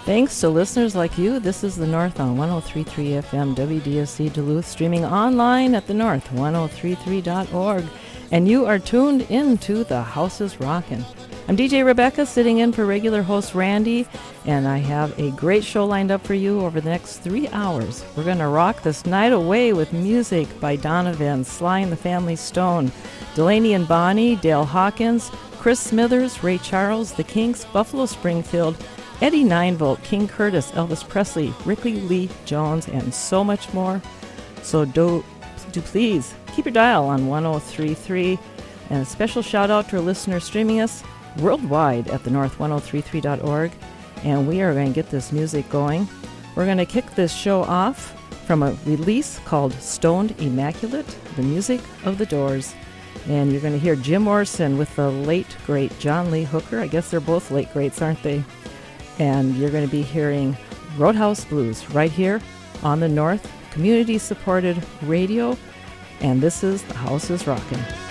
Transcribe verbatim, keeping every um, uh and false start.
Thanks to listeners like you, this is The North on one oh three point three F M W D S C Duluth, streaming online at the north ten thirty-three dot org. And you are tuned into The House is Rockin'. I'm D J Rebecca, sitting in for regular host Randy, and I have a great show lined up for you over the next three hours. We're going to rock this night away with music by Donovan, Sly and the Family Stone, Delaney and Bonnie, Dale Hawkins, Chris Smithers, Ray Charles, The Kinks, Buffalo Springfield, Eddie nine volt, King Curtis, Elvis Presley, Ricky Lee Jones, and so much more. So do, do please keep your dial on one oh three point three. And a special shout out to our listeners streaming us worldwide at the north ten thirty-three dot org. And we are going to get this music going. We're going to kick this show off from a release called Stoned Immaculate, the music of the Doors. And you're going to hear Jim Morrison with the late, great John Lee Hooker. I guess they're both late greats, aren't they? And you're going to be hearing Roadhouse Blues right here on the North Community Supported Radio. And this is The House is Rockin'.